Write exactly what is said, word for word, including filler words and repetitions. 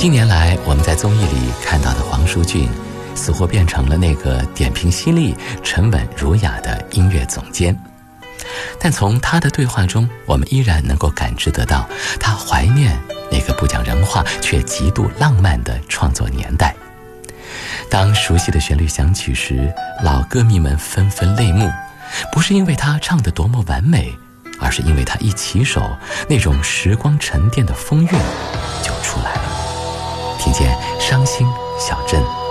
近年来我们在综艺里看到的黄舒骏似乎变成了那个点评犀利、沉稳儒雅的音乐总监，但从他的对话中，我们依然能够感知得到他怀念那个不讲人话却极度浪漫的创作年代。当熟悉的旋律响起时，老歌迷们纷纷泪目，不是因为他唱得多么完美，而是因为他一起手，那种时光沉淀的风韵就出来了。听见伤心小镇。